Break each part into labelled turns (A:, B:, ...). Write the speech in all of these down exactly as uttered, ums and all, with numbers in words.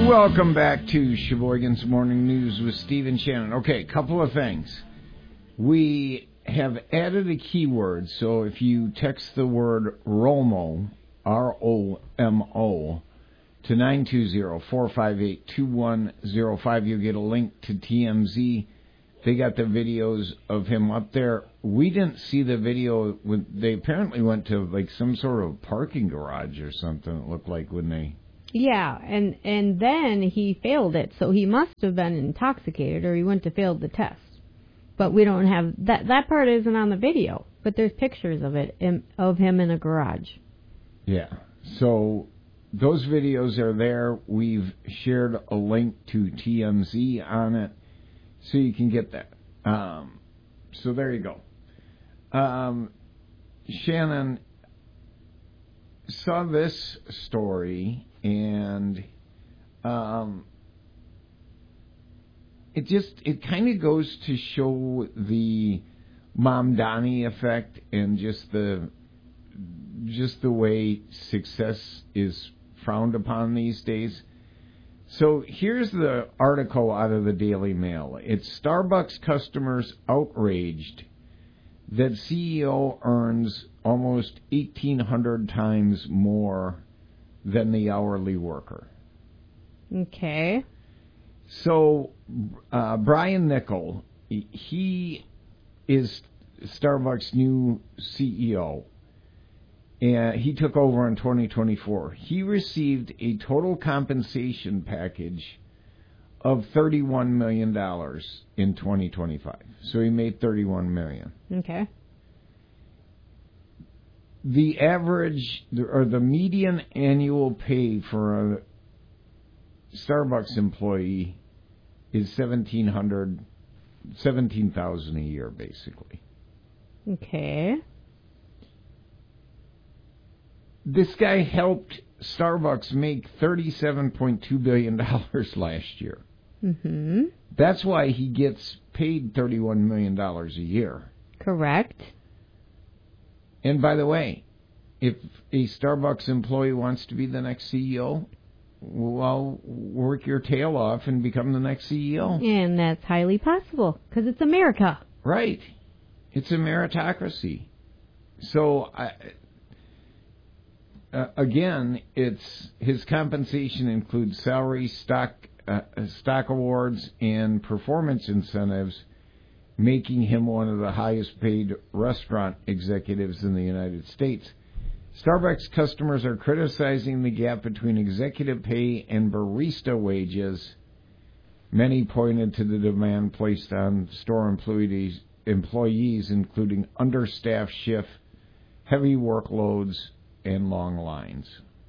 A: Welcome back to Sheboygan's Morning News with Steve and Shannon. Okay, couple of things. We have added a keyword, so if you text the word ROMO, R O M O, to nine two zero, four five eight, two one zero five, you'll get a link to T M Z. They got the videos of him up there. We didn't see the video. When they apparently went to like some sort of parking garage or something, it looked like, when they...
B: Yeah, and, and then he failed it, so he must have been intoxicated, or he wouldn't have failed the test. But we don't have... That that part isn't on the video, but there's pictures of it, in, of him in a garage.
A: Yeah, so those videos are there. We've shared a link to T M Z on it, so you can get that. Um, so there you go. Um, Shannon saw this story, and um, it just, it kind of goes to show the Mamdani effect and just the just the way success is frowned upon these days. So here's the article out of the Daily Mail. It's Starbucks customers outraged that C E O earns almost eighteen hundred times more than the hourly worker.
B: Okay.
A: So uh, Brian Niccol, he is Starbucks' new C E O. And he took over in twenty twenty-four. He received a total compensation package of thirty-one million dollars in twenty twenty-five. So he made thirty-one million dollars.
B: Okay.
A: The average, or the median annual pay for a Starbucks employee is seventeen hundred dollars, seventeen thousand dollars a year, basically.
B: Okay.
A: This guy helped Starbucks make thirty-seven point two billion dollars last year.
B: Mm-hmm.
A: That's why he gets paid thirty-one million dollars a year.
B: Correct.
A: And by the way, if a Starbucks employee wants to be the next C E O, well, work your tail off and become the next C E O.
B: And that's highly possible, because it's America.
A: Right. It's a meritocracy. So, I... Uh, again, it's his compensation includes salary, stock, uh, stock awards, and performance incentives, making him one of the highest-paid restaurant executives in the United States. Starbucks customers are criticizing the gap between executive pay and barista wages. Many pointed to the demand placed on store employees, employees including understaffed shift, heavy workloads, and long lines.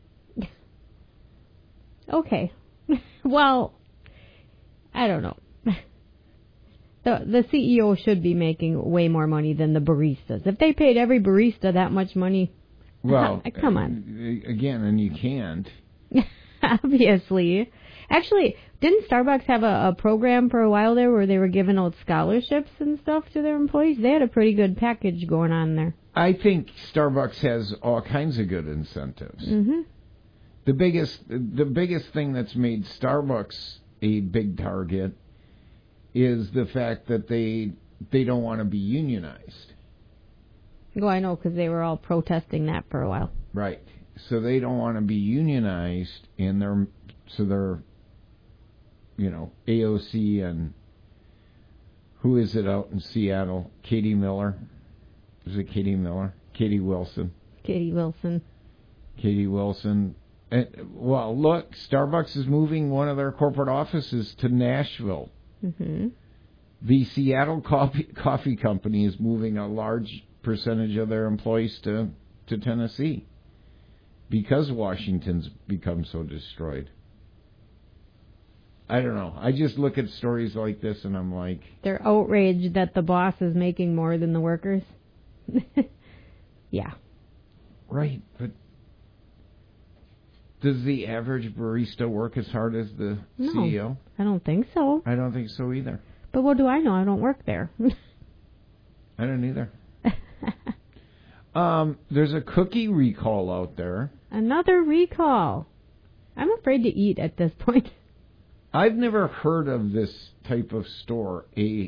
A: Okay.
B: Well, I don't know. The the C E O should be making way more money than the baristas. If they paid every barista that much money,
A: well,
B: uh, come on.
A: Again, and you can't.
B: Obviously. Actually, didn't Starbucks have a, a program for a while there where they were giving out scholarships and stuff to their employees? They had a pretty good package going on there.
A: I think Starbucks has all kinds of good incentives.
B: Mm-hmm.
A: The biggest, the biggest thing that's made Starbucks a big target is the fact that they they don't want to be unionized.
B: Well, I know, because they were all protesting that for a while.
A: Right. So they don't want to be unionized, and they're so they're, you know, A O C and who is it out in Seattle? Katie Miller. Is it Katie Miller? Katie Wilson.
B: Katie Wilson.
A: Katie Wilson. And, well, look, Starbucks is moving one of their corporate offices to Nashville.
B: Mm-hmm.
A: The Seattle Coffee, Coffee Company is moving a large percentage of their employees to, to Tennessee because Washington's become so destroyed. I don't know. I just look at stories like this and I'm like...
B: They're outraged that the boss is making more than the workers. Yeah.
A: Right, but does the average barista work as hard as the
B: no,
A: C E O?
B: I don't think so.
A: I don't think so either.
B: But what do I know? I don't work there.
A: I don't either. um, there's a cookie recall out there.
B: Another recall. I'm afraid to eat at this point.
A: I've never heard of this type of store, a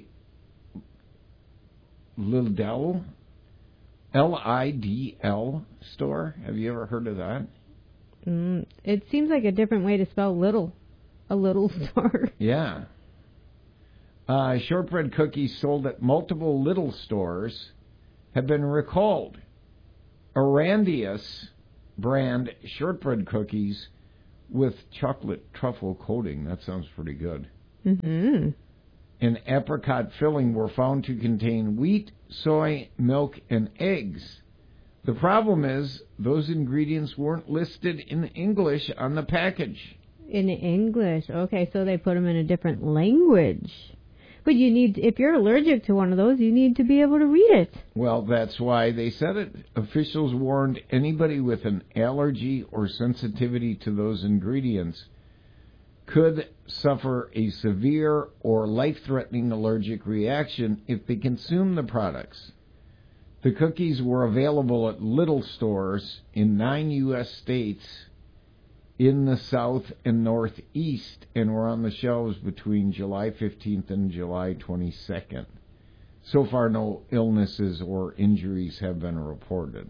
A: Lidl, L I D L store. Have you ever heard of that?
B: Mm, it seems like a different way to spell little. A little store.
A: Yeah. Uh, shortbread cookies sold at multiple Lidl stores have been recalled. Arandius brand shortbread cookies with chocolate truffle coating. That sounds pretty good.
B: Mm-hmm.
A: And apricot filling were found to contain wheat, soy, milk, and eggs. The problem is those ingredients weren't listed in English on the package.
B: In English. Okay, so they put them in a different language. But you need, if you're allergic to one of those, you need to be able to read it.
A: Well, that's why they said it. Officials warned anybody with an allergy or sensitivity to those ingredients could suffer a severe or life-threatening allergic reaction if they consume the products. The cookies were available at Lidl stores in nine U S states in the South and Northeast and were on the shelves between July fifteenth and July twenty-second. So far, no illnesses or injuries have been reported.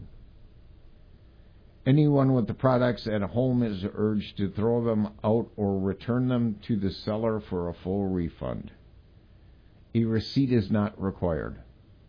A: Anyone with the products at home is urged to throw them out or return them to the seller for a full refund. A receipt is not required.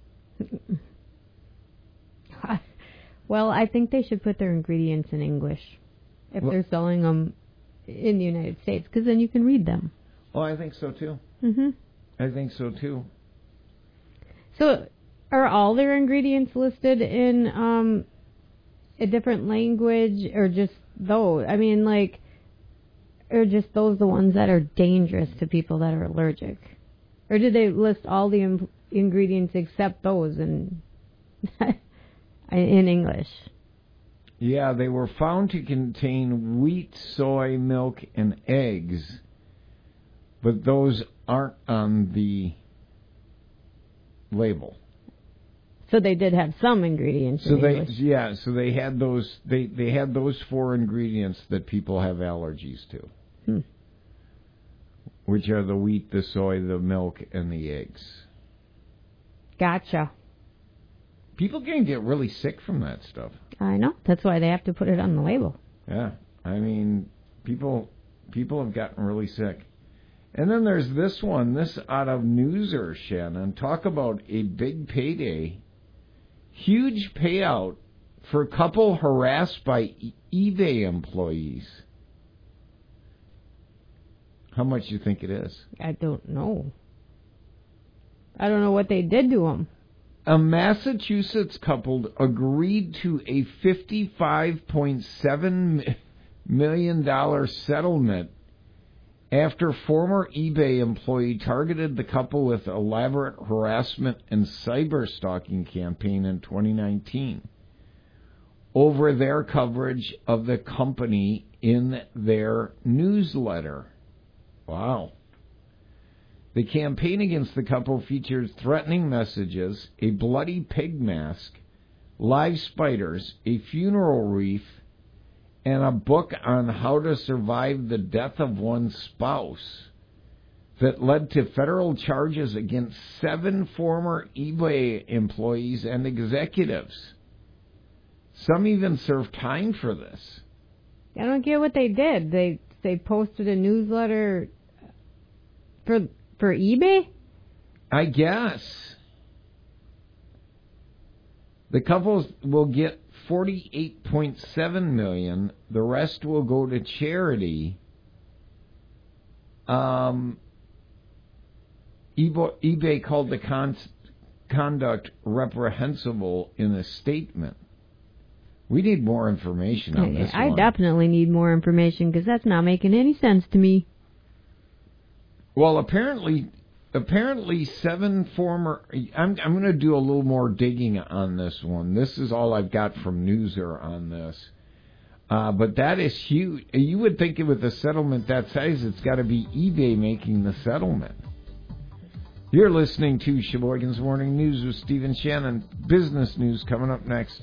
B: Well, I think they should put their ingredients in English if well, they're selling them in the United States, because then you can read them.
A: Oh, I think so too.
B: Mm-hmm.
A: I think so too.
B: So, are all their ingredients listed in um, a different language, or just those? I mean, like, or just those the ones that are dangerous to people that are allergic? Or did they list all the im- ingredients except those in in English?
A: Yeah, they were found to contain wheat, soy, milk, and eggs, but those aren't on the label.
B: So they did have some ingredients
A: so
B: in
A: they,
B: English.
A: Yeah, so they had those. They they had those four ingredients that people have allergies to,
B: hmm.
A: which are the wheat, the soy, the milk, and the eggs.
B: Gotcha.
A: People can get really sick from that stuff.
B: I know. That's why they have to put it on the label.
A: Yeah, I mean, people people have gotten really sick. And then there's this one, this out of Newser, Shannon. Talk about a big payday. Huge payout for a couple harassed by e- eBay employees. How much do you think it is?
B: I don't know. I don't know what they did to them.
A: A Massachusetts couple agreed to a fifty-five point seven million dollars settlement after former eBay employee targeted the couple with elaborate harassment and cyber-stalking campaign in twenty nineteen over their coverage of the company in their newsletter. Wow. The campaign against the couple featured threatening messages, a bloody pig mask, live spiders, a funeral wreath, and a book on how to survive the death of one's spouse that led to federal charges against seven former eBay employees and executives. Some even served time for this.
B: I don't get what they did. They they posted a newsletter for for eBay?
A: I guess. The couples will get forty-eight point seven million dollars. The rest will go to charity. Um, eBay called the con- conduct reprehensible in a statement. We need more information on this
B: I
A: one.
B: definitely need more information because that's not making any sense to me.
A: Well, apparently, apparently seven former. I'm I'm going to do a little more digging on this one. This is all I've got from Newser on this, uh, but that is huge. You would think with a settlement that size, it's got to be eBay making the settlement. You're listening to Sheboygan's Morning News with Stephen Shannon. Business news coming up next.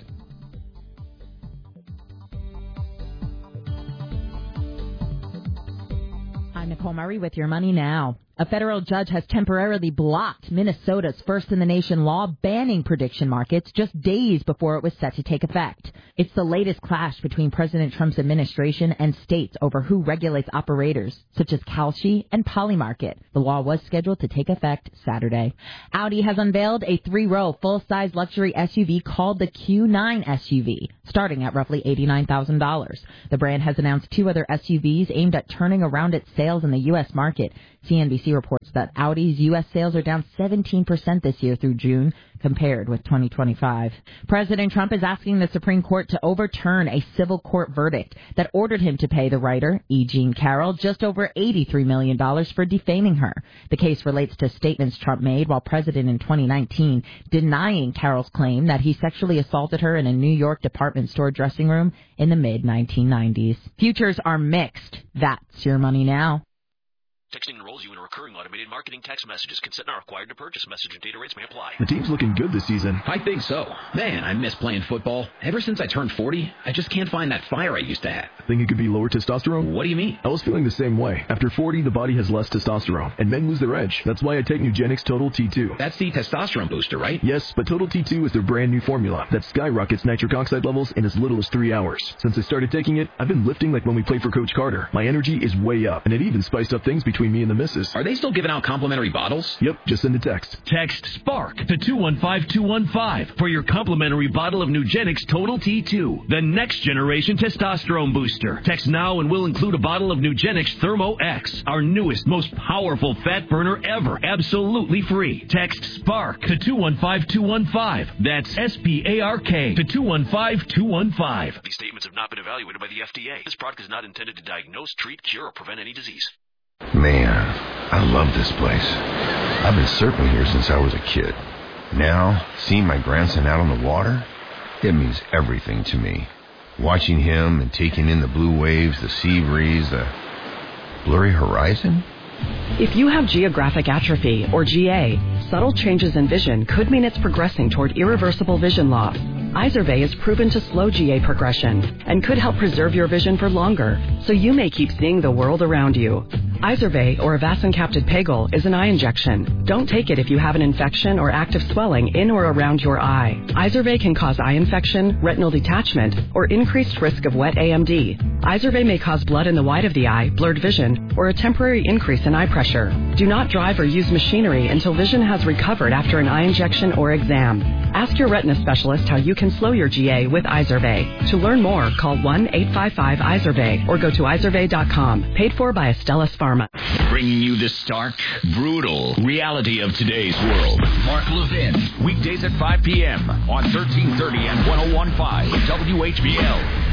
C: I'm Nicole Murray with Your Money Now. A federal judge has temporarily blocked Minnesota's first-in-the-nation law banning prediction markets just days before it was set to take effect. It's the latest clash between President Trump's administration and states over who regulates operators, such as Kalshi and Polymarket. The law was scheduled to take effect Saturday. Audi has unveiled a three-row full-size luxury S U V called the Q nine S U V, starting at roughly eighty-nine thousand dollars. The brand has announced two other S U Vs aimed at turning around its sales in the U S market. C N B C reports that Audi's U S sales are down seventeen percent this year through June compared with twenty twenty-five. President Trump is asking the Supreme Court to overturn a civil court verdict that ordered him to pay the writer, E. Jean Carroll, just over eighty-three million dollars for defaming her. The case relates to statements Trump made while president in twenty nineteen, denying Carroll's claim that he sexually assaulted her in a New York department store dressing room in the mid nineteen nineties. Futures are mixed. That's Your Money Now.
D: Texting enrolls you in a recurring automated marketing text messages. Consent not required to purchase. Message and data rates may apply.
E: The team's looking good this season.
F: I think so. Man, I miss playing football. Ever since I turned forty, I just can't find that fire I used to have.
E: Think it could be lower testosterone?
F: What do you mean?
E: I was feeling the same way. After forty, the body has less testosterone, and men lose their edge. That's why I take Nugenix Total T two.
F: That's the testosterone booster, right?
E: Yes, but Total T two is their brand new formula that skyrockets nitric oxide levels in as little as three hours. Since I started taking it, I've been lifting like when we played for Coach Carter. My energy is way up, and it even spiced up things between me and the missus.
F: Are they still giving out complimentary bottles?
E: Yep, just send a text.
G: Text SPARK to two one five two one five for your complimentary bottle of Nugenix Total T two, the next generation testosterone booster. Text now and we'll include a bottle of Nugenix Thermo X, our newest, most powerful fat burner ever, absolutely free. Text SPARK to two one five two one five. That's S P A R K to two one five two one five.
D: These statements have not been evaluated by the F D A. This product is not intended to diagnose, treat, cure, or prevent any disease.
H: Man, I love this place. I've been surfing here since I was a kid. Now, seeing my grandson out on the water, it means everything to me. Watching him and taking in the blue waves, the sea breeze, the blurry horizon.
I: If you have geographic atrophy, or G A, subtle changes in vision could mean it's progressing toward irreversible vision loss. Izervay is proven to slow G A progression and could help preserve your vision for longer, so you may keep seeing the world around you. Izervay, or avacincaptad pegol, is an eye injection. Don't take it if you have an infection or active swelling in or around your eye. Izervay can cause eye infection, retinal detachment, or increased risk of wet A M D. Izervay may cause blood in the white of the eye, blurred vision, or a temporary increase in eye pressure. Do not drive or use machinery until vision has recovered after an eye injection or exam. Ask your retina specialist how you can slow your G A with Izervay. To learn more, call one eight five five Izervay or go to izervay dot com. Paid for by Astellas Pharma.
G: Bringing you the stark, brutal reality of today's world. Mark Levin, weekdays at five p.m. on thirteen thirty and one oh one point five W H B L.